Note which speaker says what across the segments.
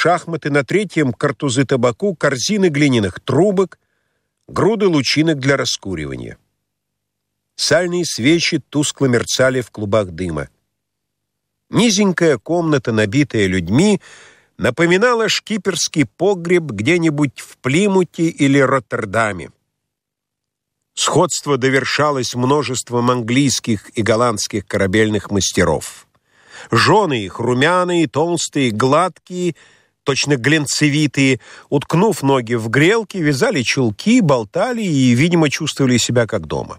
Speaker 1: шахматы, на третьем картузы табаку, корзины глиняных трубок, груды лучинок для раскуривания. Сальные свечи тускло мерцали в клубах дыма. Низенькая комната, набитая людьми, напоминала шкиперский погреб где-нибудь в Плимуте или Роттердаме. Сходство довершалось множеством английских и голландских корабельных мастеров. Жены их, румяные, толстые, гладкие, точно глянцевитые, уткнув ноги в грелки, вязали чулки, болтали и, видимо, чувствовали себя как дома.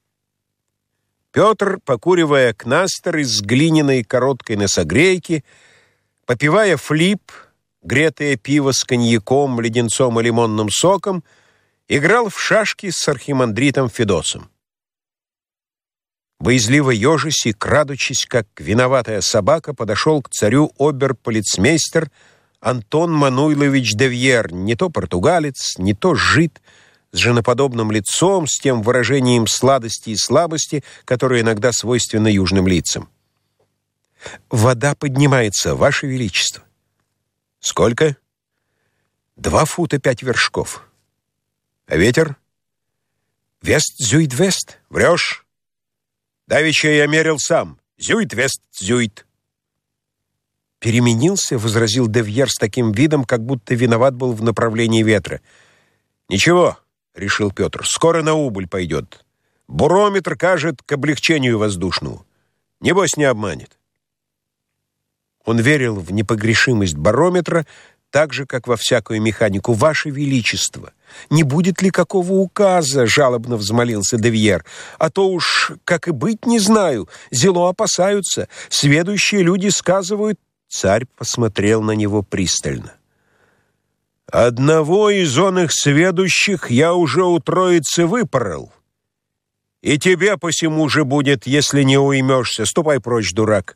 Speaker 1: Петр, покуривая кнастер из глиняной короткой носогрейки, попивая флип, гретое пиво с коньяком, леденцом и лимонным соком, играл в шашки с архимандритом Федосом. Боязливо ежась и крадучись, как виноватая собака, подошел к царю обер-полицмейстер Антон Мануйлович де Вьер, не то португалец, не то жид, с женоподобным лицом, с тем выражением сладости и слабости, которое иногда свойственно южным лицам. «Вода поднимается, Ваше Величество». «Сколько?» 2 фута 5 вершков. «А ветер?» «Вест-зюит-вест». «Врешь?» «Давеча я мерил сам. Зюит-вест-зюит». «Переменился», — возразил де Вьер с таким видом, как будто виноват был в направлении ветра. «Ничего», — решил Петр, — «скоро на убыль пойдет. Барометр кажет к облегчению воздушному. Небось, не обманет». Он верил в непогрешимость барометра, так же, как во всякую механику. «Ваше Величество, не будет ли какого указа?» — жалобно взмолился де Вьер. «А то уж, как и быть, не знаю. Зело опасаются. Сведущие люди сказывают...» Царь посмотрел на него пристально. «Одного из оных сведущих я уже у троицы выпорол. И тебе посему же будет, если не уймешься. Ступай прочь, дурак».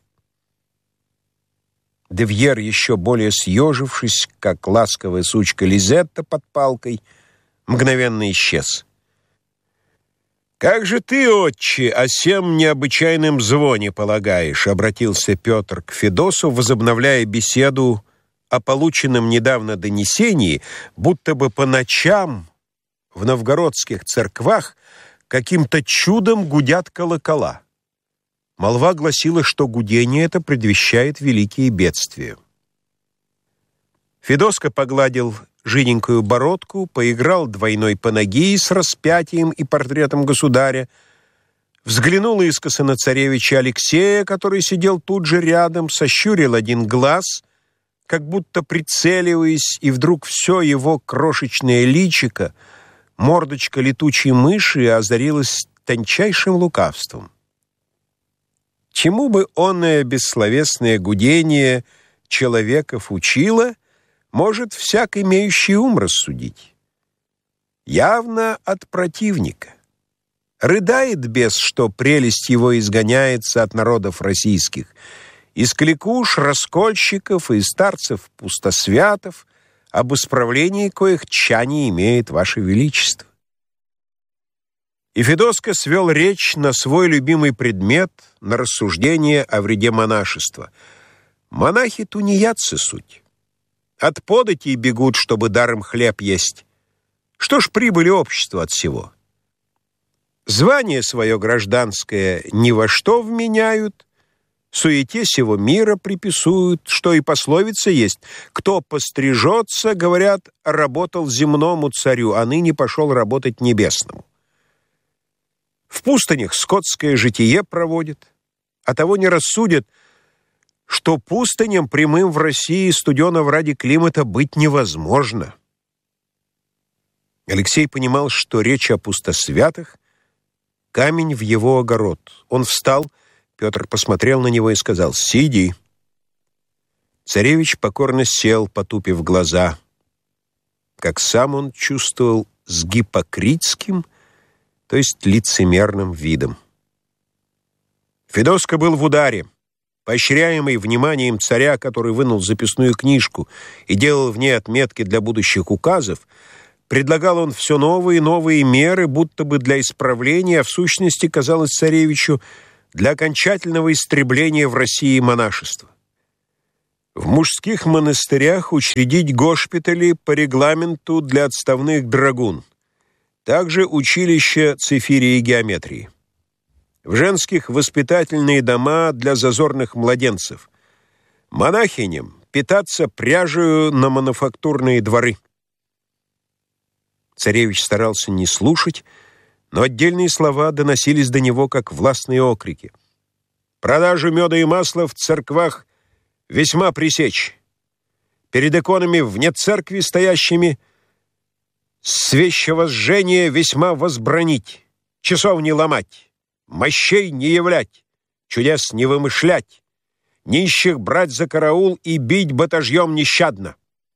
Speaker 1: Де Вьер, еще более съежившись, как ласковая сучка Лизетта под палкой, мгновенно исчез. «Как же ты, отче, о сем необычайном звоне полагаешь?» — обратился Петр к Федосу, возобновляя беседу о полученном недавно донесении, будто бы по ночам в новгородских церквах каким-то чудом гудят колокола. Молва гласила, что гудение это предвещает великие бедствия. Федоска погладил жиденькую бородку, поиграл двойной панагией с распятием и портретом государя, взглянул искоса на царевича Алексея, который сидел тут же рядом, сощурил один глаз, как будто прицеливаясь, и вдруг все его крошечное личико, мордочка летучей мыши, озарилась тончайшим лукавством. Чему бы оное бессловесное гудение человеков учило, может всяк имеющий ум рассудить. Явно от противника. Рыдает бес, что прелесть его изгоняется от народов российских, из кликуш, раскольщиков и старцев-пустосвятов, об исправлении коих тчани имеет Ваше Величество. И Федоска свел речь на свой любимый предмет, на рассуждение о вреде монашества. Монахи тунеядцы суть. От податей бегут, чтобы даром хлеб есть. Что ж прибыли общества от всего? Звание свое гражданское ни во что вменяют, суете сего мира приписуют, что и пословица есть: кто пострижется, говорят, работал земному царю, а ныне пошел работать небесному. В пустынях скотское житие проводит, а того не рассудят, что пустыням прямым в России студеного ради климата быть невозможно. Алексей понимал, что речь о пустосвятых — камень в его огород. Он встал, Петр посмотрел на него и сказал: «Сиди». Царевич покорно сел, потупив глаза. Как сам он чувствовал, с гипокритским, то есть лицемерным видом. Федоска был в ударе. Поощряемый вниманием царя, который вынул записную книжку и делал в ней отметки для будущих указов, предлагал он все новые и новые меры, будто бы для исправления, а в сущности, казалось царевичу, для окончательного истребления в России монашества. В мужских монастырях учредить госпитали по регламенту для отставных драгун. Также училище цифирии и геометрии. В женских воспитательные дома для зазорных младенцев. Монахиням питаться пряжею на мануфактурные дворы. Царевич старался не слушать, но отдельные слова доносились до него, как властные окрики. Продажу меда и масла в церквах весьма пресечь. Перед иконами вне церкви стоящими свящевозжжение весьма возбранить, часов не ломать, мощей не являть, чудес не вымышлять, нищих брать за караул и бить батажьем нещадно.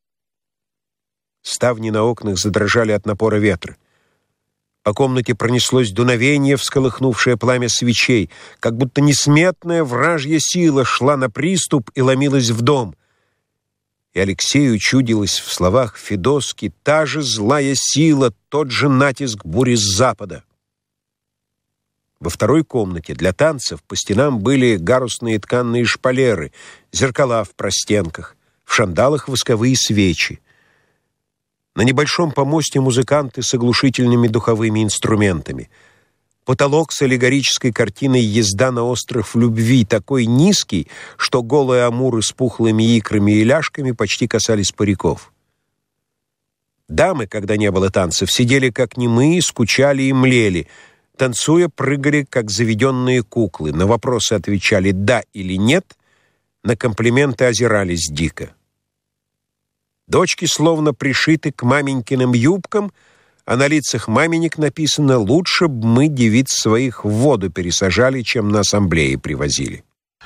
Speaker 1: Ставни на окнах задрожали от напора ветра. По комнате пронеслось дуновение, всколыхнувшее пламя свечей, как будто несметная вражья сила шла на приступ и ломилась в дом. И Алексею чудилась в словах Федоски та же злая сила, тот же натиск бури с запада. Во второй комнате для танцев по стенам были гарусные тканные шпалеры, зеркала в простенках, в шандалах восковые свечи. На небольшом помосте музыканты с оглушительными духовыми инструментами. Потолок с аллегорической картиной «Езда на остров любви» такой низкий, что голые амуры с пухлыми икрами и ляжками почти касались париков. Дамы, когда не было танцев, сидели как немые, скучали и млели. Танцуя, прыгали, как заведенные куклы. На вопросы отвечали «да» или «нет», на комплименты озирались дико. Дочки словно пришиты к маменькиным юбкам, а на лицах маменек написано «Лучше б мы девиц своих в воду пересажали, чем на ассамблеи привозили».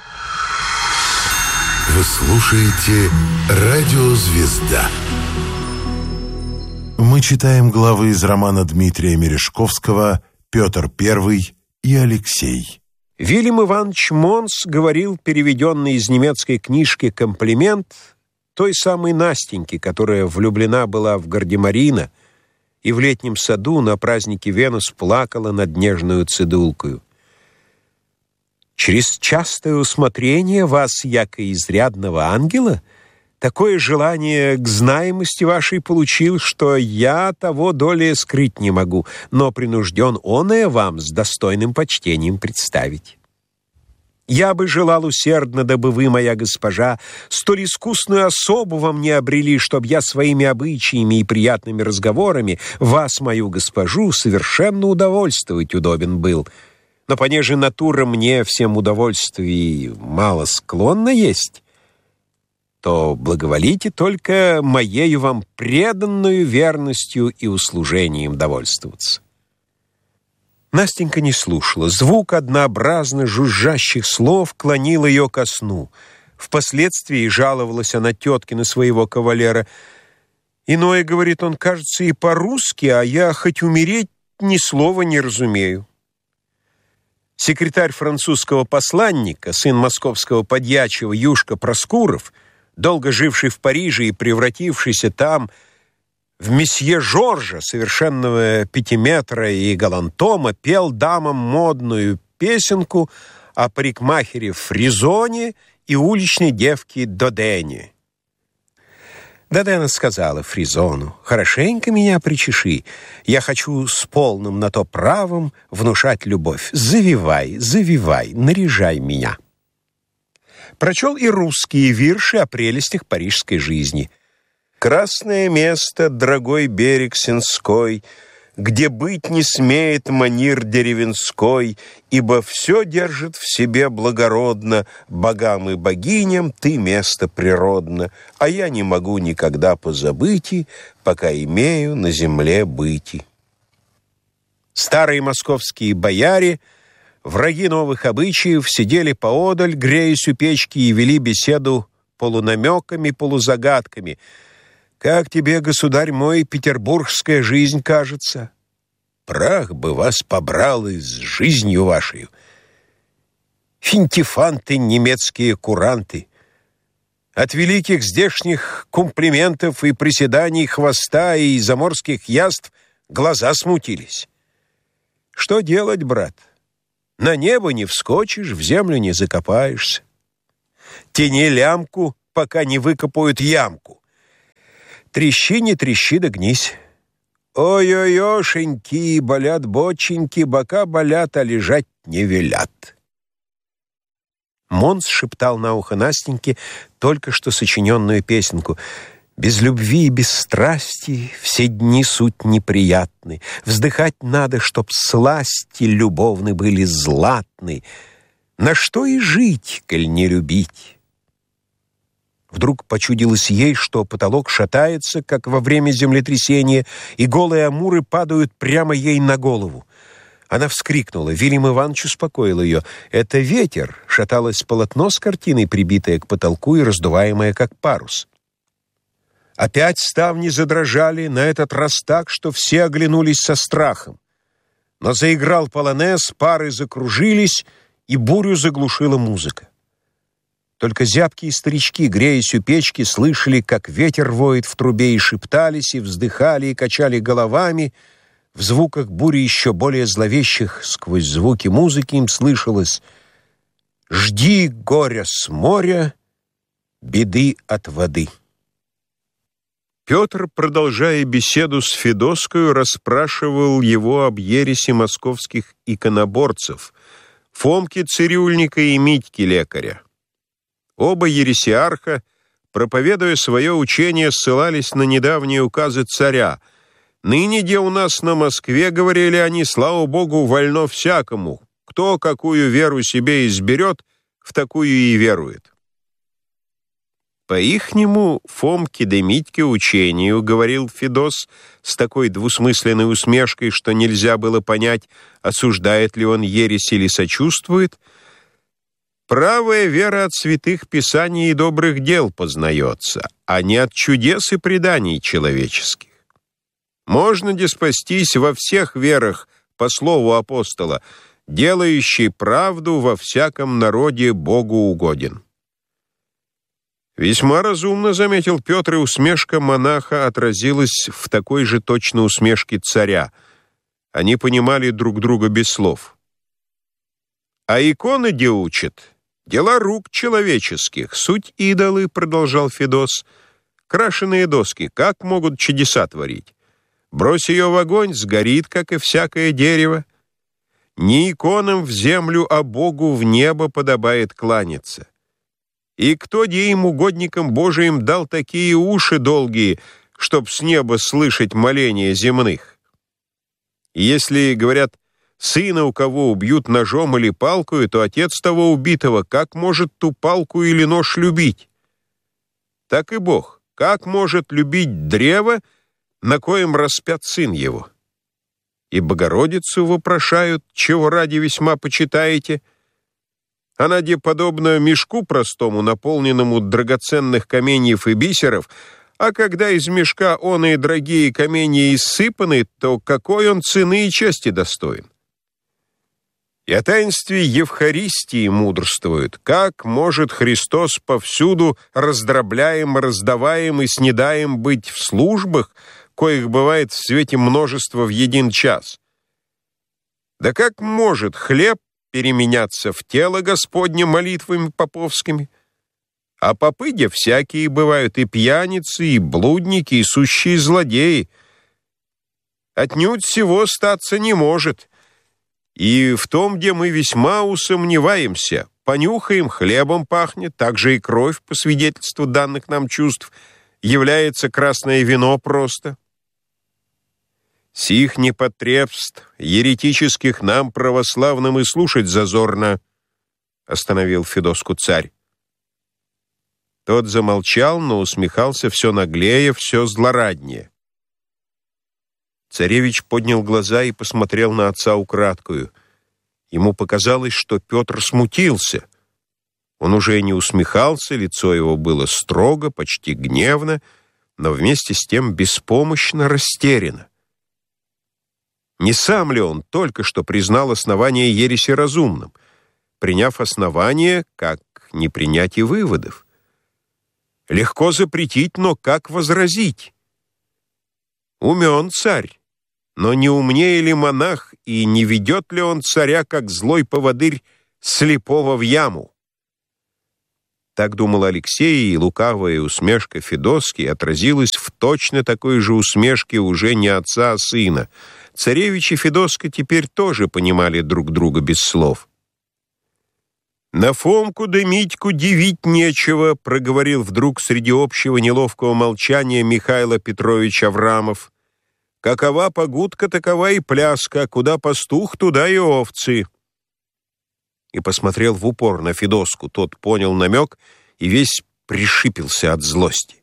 Speaker 2: Вы слушаете «Радио Звезда». Мы читаем главы из романа Дмитрия Мережковского «Петр I и Алексей».
Speaker 1: Вильям Иванович Монс говорил переведенный из немецкой книжки комплимент той самой Настеньке, которая влюблена была в Гардемарина и в летнем саду на празднике Венус плакала над нежную цидулкою. «Через частое усмотрение вас, яко изрядного ангела, такое желание к знаемости вашей получил, что я того долее скрыть не могу, но принужден оное вам с достойным почтением представить. Я бы желал усердно, дабы вы, моя госпожа, столь искусную особу во мне обрели, чтоб я своими обычаями и приятными разговорами вас, мою госпожу, совершенно удовольствовать удобен был. Но понеже натура мне всем удовольствий мало склонна есть, то благоволите только моею вам преданную верностью и услужением довольствоваться». Настенька не слушала. Звук однообразно жужжащих слов клонил ее ко сну. Впоследствии жаловалась она тетке на своего кавалера. «Иное, — говорит он, — кажется и по-русски, а я хоть умереть ни слова не разумею». Секретарь французского посланника, сын московского подьячего Юшка Проскуров, долго живший в Париже и превратившийся там в месье Жоржа, совершенного пятиметра и галантома, пел дамам модную песенку о парикмахере Фризоне и уличной девке Додене. Додена сказала Фризону: «Хорошенько меня причеши, я хочу с полным на то правом внушать любовь. Завивай, завивай, наряжай меня». Прочел и русские вирши о прелестях парижской жизни. «Красное место, дорогой берег Сенской, где быть не смеет манир деревенской, ибо все держит в себе благородно, богам и богиням ты место природно, а я не могу никогда позабыти, пока имею на земле быти». Старые московские бояре, враги новых обычаев, сидели поодаль, греясь у печки, и вели беседу полунамеками, полузагадками. «Как тебе, государь мой, петербургская жизнь кажется?» «Прах бы вас побрал и с жизнью вашей. Финтифанты, немецкие куранты. От великих здешних комплиментов и приседаний хвоста и заморских яств глаза смутились. Что делать, брат? На небо не вскочишь, в землю не закопаешься. Тяни лямку, пока не выкопают ямку. Трещи, не трещи, да гнись. Ой-ой-ошеньки, болят боченьки, бока болят, а лежать не велят. Монс шептал на ухо Настеньке только что сочиненную песенку. «Без любви и без страсти все дни суть неприятны. Вздыхать надо, чтоб сласти любовны были златны. На что и жить, коль не любить?» Вдруг почудилось ей, что потолок шатается, как во время землетрясения, и голые амуры падают прямо ей на голову. Она вскрикнула. Вильям Иванович успокоил ее. «Это ветер!» — шаталось полотно с картиной, прибитое к потолку и раздуваемое, как парус. Опять ставни задрожали, на этот раз так, что все оглянулись со страхом. Но заиграл полонез, пары закружились, и бурю заглушила музыка. Только зябкие старички, греясь у печки, слышали, как ветер воет в трубе, и шептались, и вздыхали, и качали головами. В звуках бури еще более зловещих, сквозь звуки музыки им слышалось: «Жди горя с моря, беды от воды». Петр, продолжая беседу с Федоскою, расспрашивал его об ересе московских иконоборцев, Фомки Цирюльника и Митьки Лекаря. Оба ересиарха, проповедуя свое учение, ссылались на недавние указы царя. «Ныне, где у нас на Москве, — говорили они, — слава Богу, вольно всякому. Кто какую веру себе изберет, в такую и верует». «По-ихнему Фомке да Митьке учению, — говорил Федос с такой двусмысленной усмешкой, что нельзя было понять, осуждает ли он ересь или сочувствует, — правая вера от святых писаний и добрых дел познается, а не от чудес и преданий человеческих. Можно де спастись во всех верах, по слову апостола, делающий правду во всяком народе Богу угоден». Весьма разумно, заметил Петр, и усмешка монаха отразилась в такой же точно усмешке царя. Они понимали друг друга без слов. «А иконы где учат? Дела рук человеческих, суть идолы, — продолжал Федос. Крашеные доски, как могут чудеса творить? Брось ее в огонь, сгорит, как и всякое дерево. Не иконам в землю, а Богу в небо подобает кланяться. И кто де им, угодникам Божиим, дал такие уши долгие, чтоб с неба слышать моления земных? И если, говорят, сына у кого убьют ножом или палкою, то отец того убитого как может ту палку или нож любить? Так и Бог, как может любить древо, на коем распят сын его? И Богородицу вопрошают, чего ради весьма почитаете? Она де подобно мешку простому, наполненному драгоценных каменьев и бисеров, а когда из мешка оные дорогие камни иссыпаны, то какой он цены и чести достоин? И о таинстве Евхаристии мудрствуют. Как может Христос повсюду раздробляем, раздаваем и снедаем быть в службах, коих бывает в свете множество в един час? Да как может хлеб переменяться в тело Господне молитвами поповскими? А попы де всякие бывают, и пьяницы, и блудники, и сущие злодеи. Отнюдь всего статься не может. И в том, где мы весьма усомневаемся, понюхаем, хлебом пахнет, также и кровь, по свидетельству данных нам чувств, является красное вино просто. Сих непотребств, еретических, нам, православным, и слушать зазорно, — остановил Федоску царь. Тот замолчал, но усмехался все наглее, все злораднее. Царевич поднял глаза и посмотрел на отца украдкою. Ему показалось, что Петр смутился. Он уже не усмехался, лицо его было строго, почти гневно, но вместе с тем беспомощно растеряно. Не сам ли он только что признал основание ереси разумным? Приняв основание, как не принять и выводов? Легко запретить, но как возразить? Умен царь, но не умнее ли монах, и не ведет ли он царя, как злой поводырь, слепого в яму? Так думал Алексей, и лукавая усмешка Федоски отразилась в точно такой же усмешке уже не отца, а сына. Царевич и Федоска теперь тоже понимали друг друга без слов. «На Фомку да Митьку дивить нечего», — проговорил вдруг среди общего неловкого молчания Михаил Петрович Аврамов. «Какова погудка, такова и пляска, куда пастух, туда и овцы». И посмотрел в упор на Федоску. Тот понял намек и весь пришипился от злости.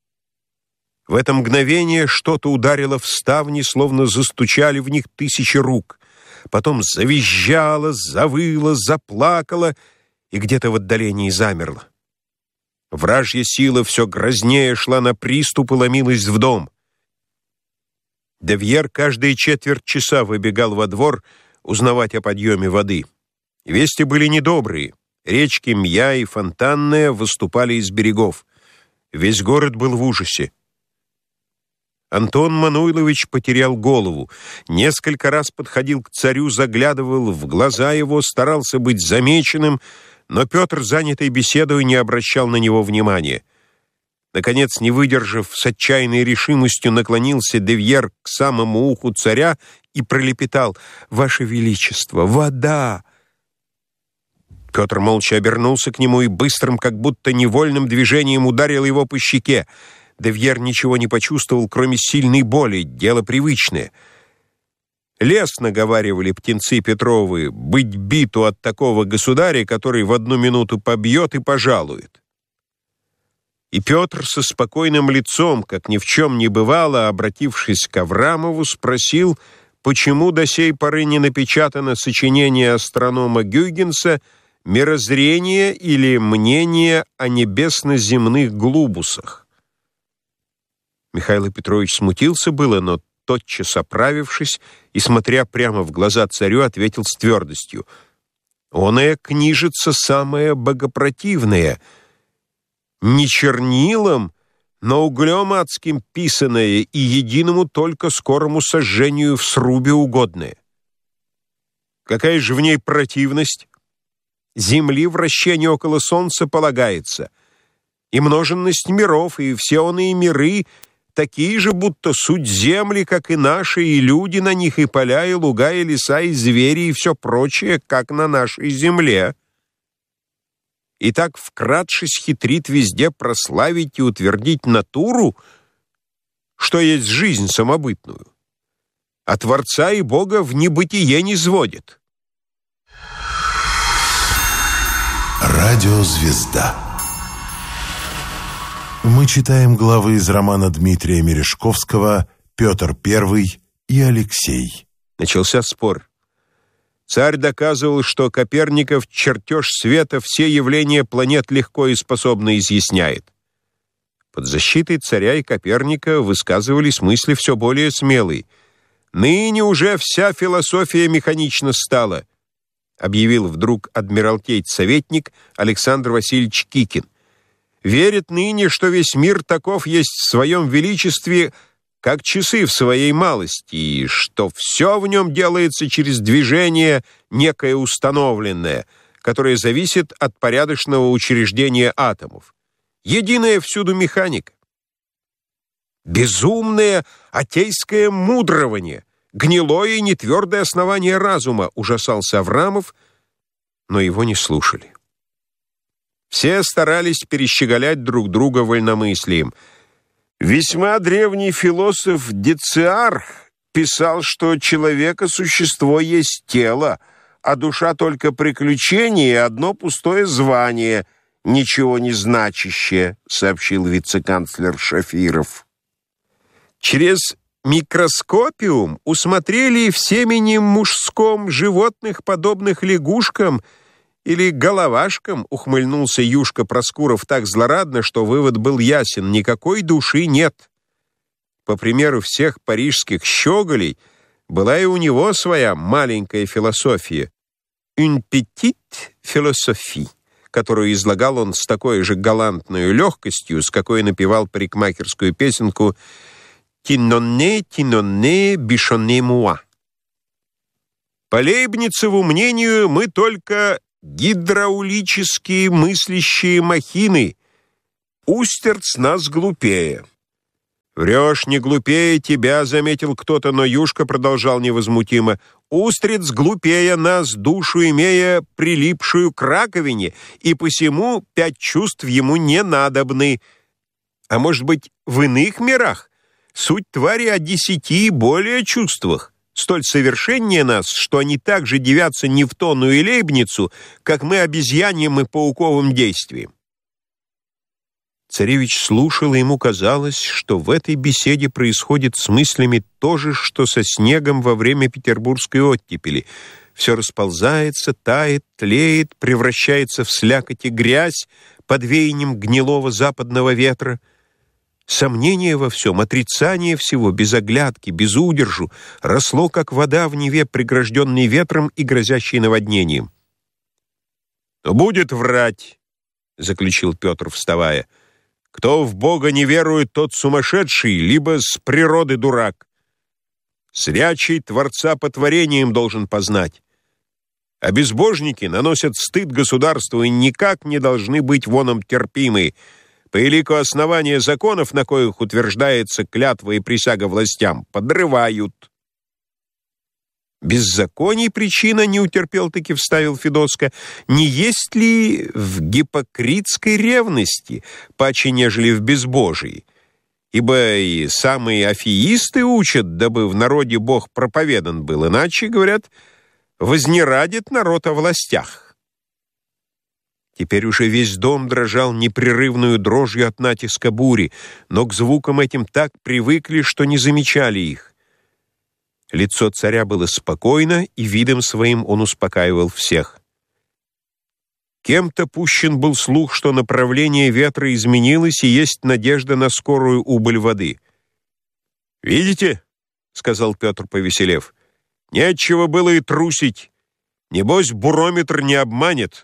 Speaker 1: В это мгновение что-то ударило в ставни, словно застучали в них тысячи рук. Потом завизжало, завыло, заплакало и где-то в отдалении замерло. Вражья сила все грознее шла на приступ и ломилась в дом. де Вьер каждые четверть часа выбегал во двор узнавать о подъеме воды. Вести были недобрые. Речки Мья и Фонтанная выступали из берегов. Весь город был в ужасе. Антон Мануилович потерял голову. Несколько раз подходил к царю, заглядывал в глаза его, старался быть замеченным, но Петр, занятый беседой, не обращал на него внимания. Наконец, не выдержав, с отчаянной решимостью наклонился де Вьер к самому уху царя и пролепетал: «Ваше Величество, вода!» Петр молча обернулся к нему и быстрым, как будто невольным движением ударил его по щеке. Де Вьер ничего не почувствовал, кроме сильной боли, дело привычное. Лестно, говаривали птенцы Петровы, быть биту от такого государя, который в одну минуту побьет и пожалует. И Петр со спокойным лицом, как ни в чем не бывало, обратившись к Аврамову, спросил, почему до сей поры не напечатано сочинение астронома Гюйгенса «Мирозрение» или «Мнение о небесно-земных глобусах». Михаил Петрович смутился было, но тотчас оправившись и, смотря прямо в глаза царю, ответил с твердостью: «Оная книжица самая богопротивная, не чернилом, но углем адским писаное и единому только скорому сожжению в срубе угодное». Какая же в ней противность? Земли вращение около солнца полагается, и множенность миров, и все оные миры такие же, будто суть земли, как и наши, и люди на них, и поля, и луга, и леса, и звери, и все прочее, как на нашей земле. И так, вкратшись, хитрит везде прославить и утвердить натуру, что есть жизнь самобытную, а Творца и Бога в небытие не сводит.
Speaker 2: Радиозвезда. Мы читаем главы из романа Дмитрия Мережковского «Петр I и Алексей».
Speaker 1: Начался спор. Царь доказывал, что Коперников чертеж света все явления планет легко и способно изъясняет. Под защитой царя и Коперника высказывались мысли все более смелые. «Ныне уже вся философия механична стала», объявил вдруг адмиралтейт-советник Александр Васильевич Кикин. «Верит ныне, что весь мир таков есть в своем величестве, как часы в своей малости, и что все в нем делается через движение некое установленное, которое зависит от порядочного учреждения атомов. Единая всюду механика. Безумное атейское мудрование, гнилое и нетвердое основание разума», ужасался Аврамов, но его не слушали. Все старались перещеголять друг друга вольномыслием. Весьма древний философ Дециарх писал, что человека существо есть тело, а душа только приключение и одно пустое звание, ничего не значащее, сообщил вице-канцлер Шафиров. Через микроскопиум усмотрели в семени мужском животных, подобных лягушкам или головашкам, ухмыльнулся Юшка Проскуров так злорадно, что вывод был ясен: никакой души нет. По примеру всех парижских щеголей, была и у него своя маленькая философия, «une petite philosophie», которую излагал он с такой же галантной легкостью, с какой напевал парикмахерскую песенку «Тинонне, тинонне, бишонне муа». По Лейбницеву мнению, мы только гидраулические мыслящие махины. Устерц нас глупее». «Врешь, не глупее тебя», — заметил кто-то, но Юшка продолжал невозмутимо. «Устриц глупее нас, душу имея прилипшую к раковине, и посему 5 чувств ему не надобны. А может быть, в иных мирах суть твари о 10 и более чувствах, столь совершеннее нас, что они так же дивятся Нефтону и Лейбницу, как мы обезьяньим и пауковым действиям». Царевич слушал, и ему казалось, что в этой беседе происходит с мыслями то же, что со снегом во время петербургской оттепели. Все расползается, тает, тлеет, превращается в слякоть и грязь под веянием гнилого западного ветра. Сомнение во всем, отрицание всего, без оглядки, без удержу, росло, как вода в Неве, прегражденной ветром и грозящей наводнением. «Но будет врать», — заключил Петр, вставая. «Кто в Бога не верует, тот сумасшедший, либо с природы дурак. Зрячий Творца по творениям должен познать. А безбожники наносят стыд государству и никак не должны быть воном терпимы, по элику основания законов, на коих утверждается клятва и присяга властям, подрывают». «Беззаконий причина, — не утерпел-таки вставил Федоска, — не есть ли в гипокритской ревности, паче нежели в безбожии? Ибо и самые афеисты учат, дабы в народе Бог проповедан был, иначе, говорят, вознерадит народ о властях». Теперь уже весь дом дрожал непрерывную дрожью от натиска бури, но к звукам этим так привыкли, что не замечали их. Лицо царя было спокойно, и видом своим он успокаивал всех. Кем-то пущен был слух, что направление ветра изменилось, и есть надежда на скорую убыль воды. «Видите, — сказал Петр, повеселев, — нечего было и трусить. Небось, бурометр не обманет».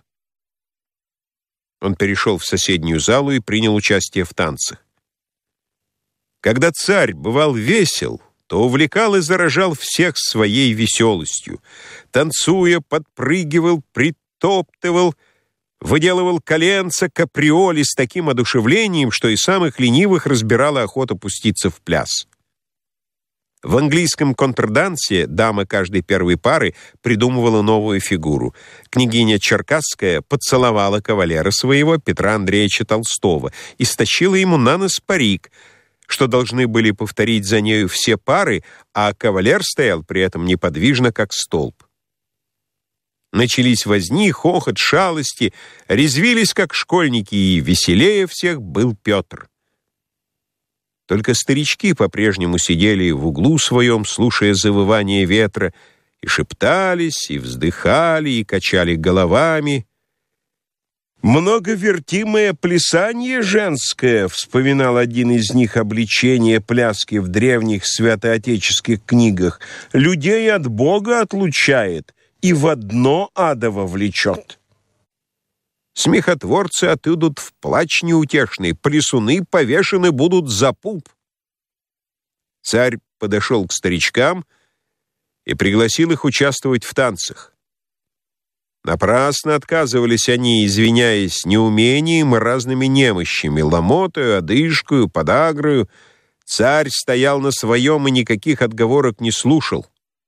Speaker 1: Он перешел в соседнюю залу и принял участие в танцах. Когда царь бывал весел, то увлекал и заражал всех своей веселостью. Танцуя, подпрыгивал, притоптывал, выделывал коленца, каприоли с таким одушевлением, что и самых ленивых разбирала охота пуститься в пляс. В английском контрдансе дама каждой первой пары придумывала новую фигуру. Княгиня Черкасская поцеловала кавалера своего, Петра Андреевича Толстого, и стащила ему на нос парик, что должны были повторить за нею все пары, а кавалер стоял при этом неподвижно, как столб. Начались возни, хохот, шалости, резвились, как школьники, и веселее всех был Петр. Только старички по-прежнему сидели в углу своем, слушая завывание ветра, и шептались, и вздыхали, и качали головами. «Многовертимое плясание женское», — вспоминал один из них обличение пляски в древних святоотеческих книгах, «людей от Бога отлучает и в одно адово влечет». Смехотворцы отыдут в плач неутешный, плясуны повешены будут за пуп. Царь подошел к старичкам и пригласил их участвовать в танцах. Напрасно отказывались они, извиняясь неумением и разными немощами, ломотою, одышкою, подагрою. Царь стоял на своем и никаких отговорок не слушал.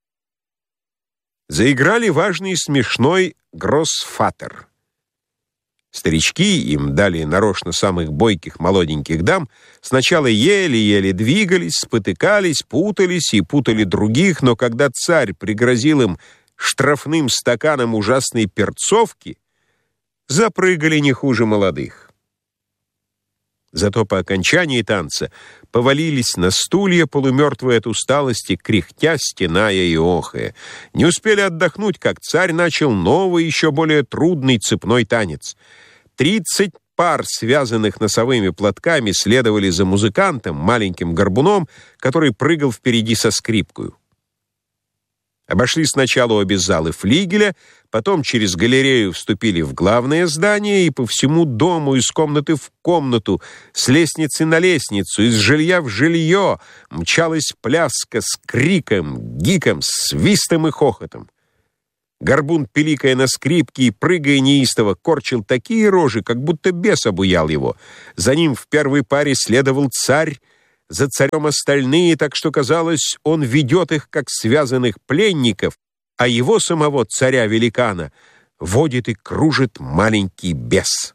Speaker 1: Заиграли важный и смешной гроссфатер. Старички, им дали нарочно самых бойких молоденьких дам, сначала еле-еле двигались, спотыкались, путались и путали других, но когда царь пригрозил им штрафным стаканом ужасной перцовки, запрыгали не хуже молодых. Зато по окончании танца повалились на стулья, полумертвые от усталости, кряхтя, стеная и охая. Не успели отдохнуть, как царь начал новый, еще более трудный цепной танец. 30 пар, связанных носовыми платками, следовали за музыкантом, маленьким горбуном, который прыгал впереди со скрипкою. Обошли сначала обе залы флигеля, потом через галерею вступили в главное здание и по всему дому, из комнаты в комнату, с лестницы на лестницу, из жилья в жилье мчалась пляска с криком, гиком, свистом и хохотом. Горбун, пиликая на скрипке и прыгая неистово, корчил такие рожи, как будто бес обуял его. За ним в первой паре следовал царь, за царем остальные, так что казалось, он ведет их, как связанных пленников, а его самого, царя-великана, водит и кружит маленький бес.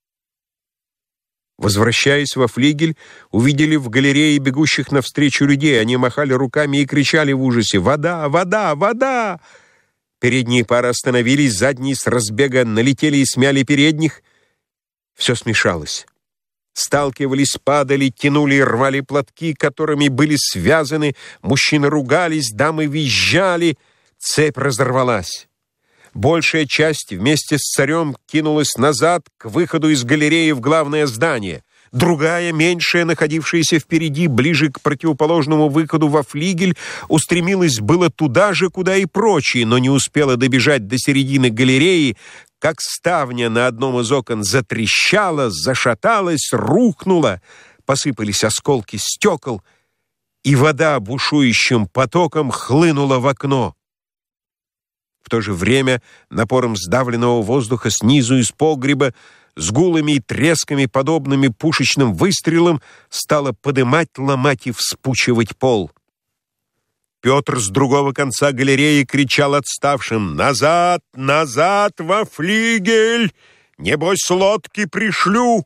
Speaker 1: Возвращаясь во флигель, увидели в галерее бегущих навстречу людей. Они махали руками и кричали в ужасе: «Вода! Вода! Вода!» Передние пары остановились, задние с разбега налетели и смяли передних. Все смешалось. Сталкивались, падали, тянули и рвали платки, которыми были связаны. Мужчины ругались, дамы визжали. Цепь разорвалась. Большая часть вместе с царем кинулась назад к выходу из галереи в главное здание. Другая, меньшая, находившаяся впереди, ближе к противоположному выходу во флигель, устремилась было туда же, куда и прочие, но не успела добежать до середины галереи, как ставня на одном из окон затрещала, зашаталась, рухнула, посыпались осколки стекол, и вода бушующим потоком хлынула в окно. В то же время напором сдавленного воздуха снизу из погреба с гулами и тресками, подобными пушечным выстрелам, стало подымать, ломать и вспучивать пол. Петр с другого конца галереи кричал отставшим: «Назад, назад во флигель! Небось, лодки пришлю!»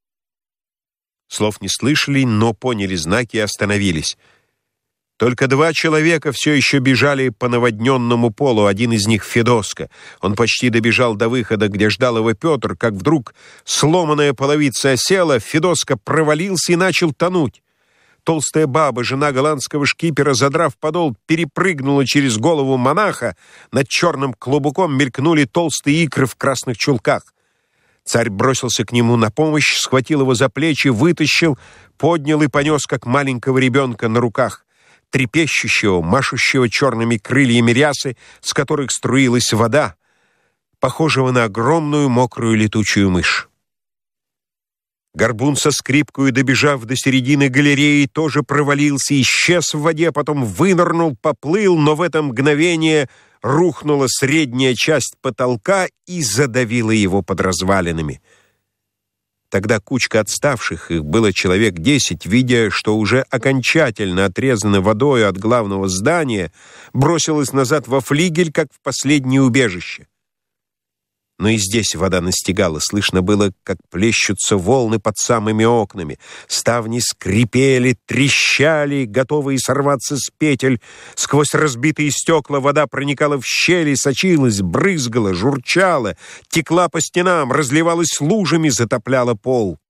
Speaker 1: Слов не слышали, но поняли знаки и остановились. Только 2 человека все еще бежали по наводненному полу, один из них Федоска. Он почти добежал до выхода, где ждал его Петр, как вдруг сломанная половица осела, Федоска провалился и начал тонуть. Толстая баба, жена голландского шкипера, задрав подол, перепрыгнула через голову монаха, над черным клобуком мелькнули толстые икры в красных чулках. Царь бросился к нему на помощь, схватил его за плечи, вытащил, поднял и понес, как маленького ребенка на руках, трепещущего, машущего черными крыльями рясы, с которых струилась вода, похожего на огромную мокрую летучую мышь. Горбун со скрипкой, добежав до середины галереи, тоже провалился, исчез в воде, потом вынырнул, поплыл, но в это мгновение рухнула средняя часть потолка и задавила его под развалинами. Тогда кучка отставших, их было человек 10, видя, что уже окончательно отрезаны водой от главного здания, бросилась назад во флигель, как в последнее убежище. Но и здесь вода настигала, слышно было, как плещутся волны под самыми окнами. Ставни скрипели, трещали, готовые сорваться с петель. Сквозь разбитые стекла вода проникала в щели, сочилась, брызгала, журчала, текла по стенам, разливалась лужами, затопляла пол.